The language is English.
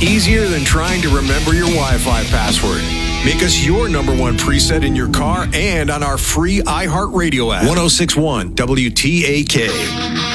Easier than trying to remember your Wi-Fi password. Make us your number one preset in your car and on our free iHeartRadio app. 1061 WTAK.